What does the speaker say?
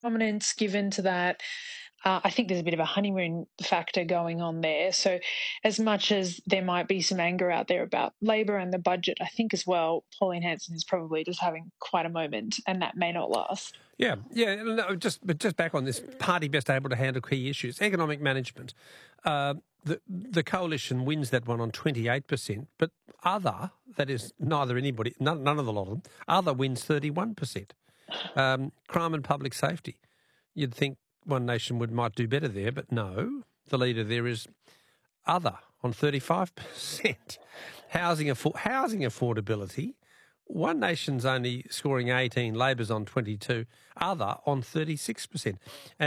prominence given to that. I think there's a bit of a honeymoon factor going on there. So, as much as there might be some anger out there about Labor and the budget, I think as well, Pauline Hanson is probably just having quite a moment, and that may not last. Yeah. No, but just back on this, party best able to handle key issues, economic management. The coalition wins that one on 28%, but other, that is neither anybody, none of the lot of them, other wins 31%. Crime and public safety. You'd think One Nation might do better there, but no. The leader there is other on 35%. Housing affordability. One Nation's only scoring 18, Labor's on 22, other on 36%. And